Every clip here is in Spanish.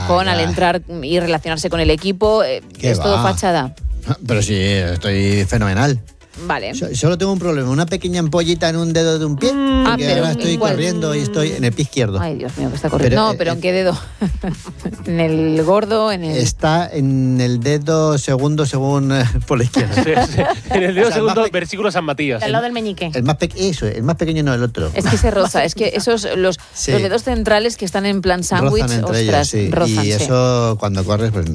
cajón al entrar y relacionarse con el equipo. Es todo fachada. Pero sí, estoy fenomenal. Vale. Solo tengo un problema, una pequeña ampollita en un dedo de un pie. Porque ahora estoy corriendo y estoy en el pie izquierdo. Ay, Dios mío, que está corriendo. Pero ¿en qué dedo? ¿En el gordo? Está en el dedo segundo según por la izquierda. Sí. En el dedo segundo, versículo San Matías. Al lado del meñique. El más pequeño no el otro. Es que se roza, es que esos los dedos centrales que están en plan sándwich, ostras, rozan. Y eso cuando corres, pues...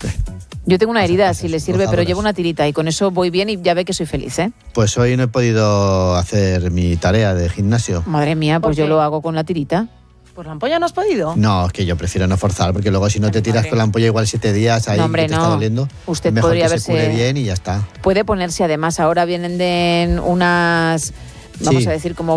Yo tengo una herida, si le sirve, pero llevo una tirita y con eso voy bien y ya ve que soy feliz, ¿eh? Pues hoy no he podido hacer mi tarea de gimnasio. Madre mía, pues yo lo hago con la tirita. ¿Por la ampolla no has podido? No, es que yo prefiero no forzar, porque luego si no te tiras con la ampolla igual 7 días ahí que te está doliendo, usted mejor podría que se cure bien y ya está. Puede ponerse, además, ahora vienen de unas... Vamos a decir, como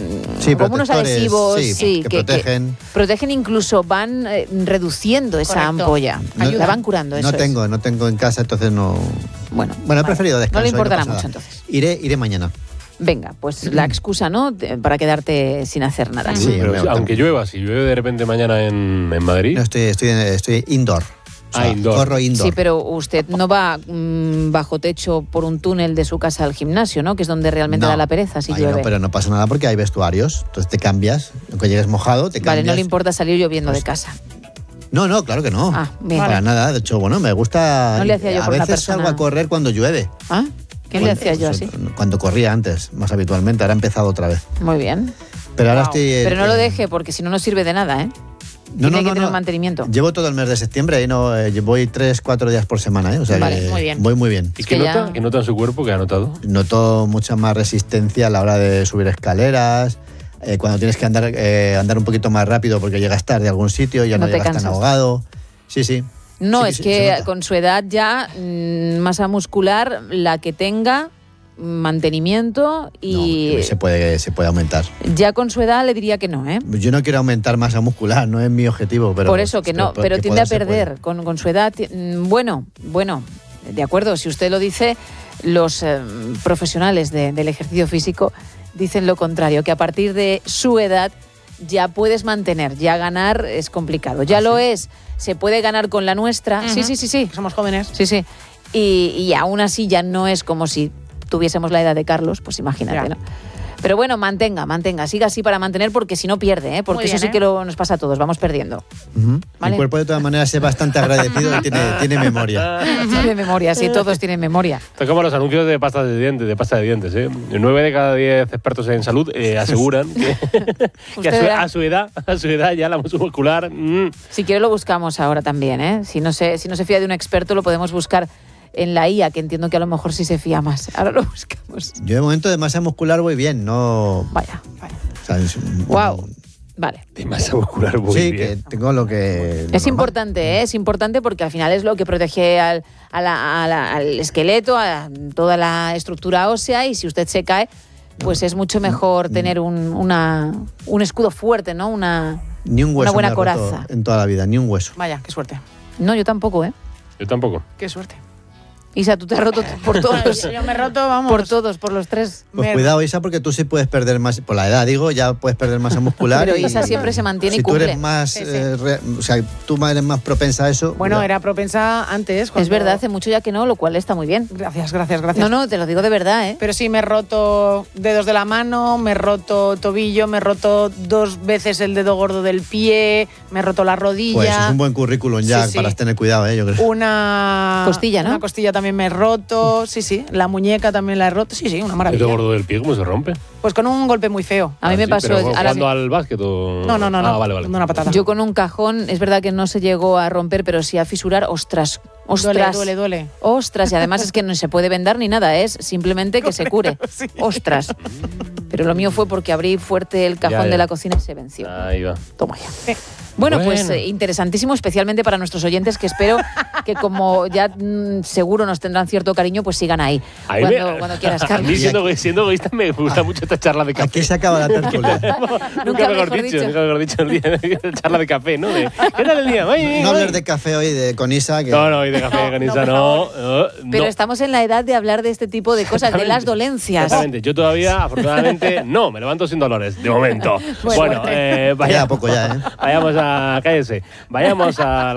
unos adhesivos que protegen, incluso van reduciendo esa ampolla. La van curando. Eso no tengo en casa, entonces no. Bueno, he preferido descansar. No le importará mucho entonces. Iré mañana. Venga, pues la excusa, ¿no? Para quedarte sin hacer nada. Sí, pero aunque llueva, si llueve de repente mañana en Madrid. No, estoy indoor. Indoor. Corro indoor. Sí, pero usted no va bajo techo por un túnel de su casa al gimnasio, ¿no? Que es donde realmente da la pereza si llueve. No, pero no pasa nada porque hay vestuarios. Entonces te cambias, aunque llegues mojado, te cambias. Vale, no le importa salir lloviendo de casa. No, claro que no. Bien. Para nada. De hecho, me gusta... No le hacía yo a por una veces persona. salgo a correr cuando llueve. ¿Qué le hacía yo así? Cuando corría antes, más habitualmente. Ahora he empezado otra vez. Muy bien. Pero ahora estoy... Pero no lo deje, porque si no, no sirve de nada, ¿eh? Tiene que tener un mantenimiento. Llevo todo el mes de septiembre y voy 3-4 días por semana, ¿eh? O sea, vale, muy bien. Voy muy bien. ¿Y qué nota en su cuerpo? ¿Qué ha notado? Noto mucha más resistencia a la hora de subir escaleras, cuando tienes que andar un poquito más rápido porque llegas tarde a algún sitio, ya no llegas tan ahogado. Sí. No, es que con su edad ya masa muscular, la que tenga, mantenimiento y... No, se puede aumentar. Ya con su edad le diría que no, ¿eh? Yo no quiero aumentar masa muscular, no es mi objetivo. Pero por eso que no, pero tiende a perder con su edad. Bueno, de acuerdo, si usted lo dice, los profesionales del ejercicio físico dicen lo contrario, que a partir de su edad ya puedes mantener, ya ganar es complicado. Ya lo es, se puede ganar con la nuestra. Sí. Somos jóvenes. Sí. Y aún así ya no es como si tuviésemos la edad de Carlos, pues imagínate, ¿no? Pero bueno, mantenga, siga así para mantener, porque si no pierde, ¿eh? Porque eso sí que nos pasa a todos, vamos perdiendo. ¿Vale? Mi cuerpo de todas maneras es bastante agradecido y tiene memoria. Tiene memoria, sí, todos tienen memoria. Esto es como los anuncios de pasta de dientes, ¿eh? 9 de cada 10 expertos en salud aseguran que a su edad ya la masa muscular... Si quiere lo buscamos ahora también, ¿eh? Si no se fía de un experto, lo podemos buscar en la IA, que entiendo que a lo mejor sí se fía más. Ahora lo buscamos. Yo de momento de masa muscular voy bien, no... Vaya. O sea, wow. Vale. De masa muscular voy bien. Sí, que tengo lo que... Es importante, ¿eh? Es importante porque al final es lo que protege al esqueleto, a toda la estructura ósea, y si usted se cae, pues es mucho mejor tener un escudo fuerte, ¿no? Ni un hueso una buena me ha roto coraza. En toda la vida, ni un hueso. Vaya, qué suerte. No, yo tampoco, ¿eh? Yo tampoco. Qué suerte. Isa, tú te has roto por todos. Yo me he roto, vamos. Por todos, por los tres. Pues cuidado, Isa, porque tú sí puedes perder más, por la edad digo, ya puedes perder masa muscular. Pero Isa siempre se mantiene y cumple. Si tú eres más, o sea, tú eres más propensa a eso. Bueno, era propensa antes. Es verdad, hace mucho ya que no, lo cual está muy bien. Gracias. No, te lo digo de verdad, ¿eh? Pero sí, me he roto dedos de la mano, me he roto tobillo, me he roto 2 veces el dedo gordo del pie, me he roto la rodilla. Pues es un buen currículum ya para tener cuidado, yo creo. Una costilla, ¿no? Una costilla también me he roto. Sí. La muñeca también la he roto. Sí, una maravilla. ¿El dedo gordo del pie cómo se rompe? Pues con un golpe muy feo. A mí me pasó... ¿Jugando al básquet o...? No. Vale. Una patada. Yo con un cajón, es verdad que no se llegó a romper, pero sí a fisurar. Ostras. Duele. Ostras, y además es que no se puede vendar ni nada, es simplemente que se cure. Sí. Ostras. Pero lo mío fue porque abrí fuerte el cajón de la cocina y se venció. Ahí va. Toma ya. Bueno, pues interesantísimo, especialmente para nuestros oyentes, que espero que como ya seguro nos tendrán cierto cariño, pues sigan ahí. Cuando quieras, Carlos. A mí, siendo egoísta, me gusta mucho esta charla de café. Aquí se acaba la tertulia. Nunca mejor dicho, el día charla de café, ¿no? ¿Qué tal el día? No hablar de café hoy con Isa. Que... No, hoy de café con Isa no. Pero estamos en la edad de hablar de este tipo de cosas, de las dolencias. Exactamente. Yo todavía, afortunadamente, no, me levanto sin dolores, de momento. Bueno, vaya poco ya, ¿eh? Vayamos a... Cállese. Vayamos a...